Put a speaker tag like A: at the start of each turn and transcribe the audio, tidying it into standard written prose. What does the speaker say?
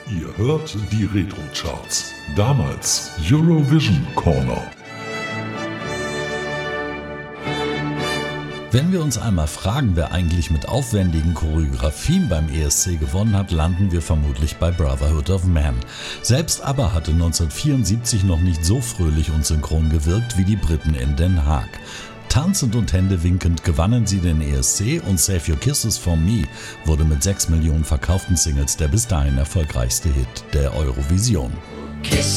A: Ihr hört die Retro-Charts. Damals Eurovision Corner.
B: Wenn wir uns einmal fragen, wer eigentlich mit aufwendigen Choreografien beim ESC gewonnen hat, landen wir vermutlich bei Brotherhood of Man. Selbst ABBA hatte 1974 noch nicht so fröhlich und synchron gewirkt wie die Briten in Den Haag. Tanzend und händewinkend gewannen sie den ESC und Save Your Kisses for Me wurde mit 6 Millionen verkauften Singles der bis dahin erfolgreichste Hit der Eurovision.
C: Kiss